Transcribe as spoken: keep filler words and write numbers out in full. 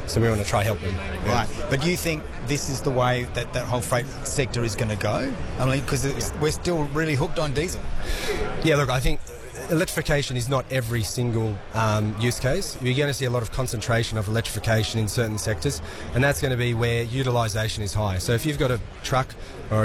So we want to try help them. Yeah. Right. But do you think this is the way that that whole freight sector is going to go? I mean, because we're still really hooked on diesel. Yeah, look, I think electrification is not every single um, use case. You're going to see a lot of concentration of electrification in certain sectors, and that's going to be where utilisation is high. So if you've got a truck or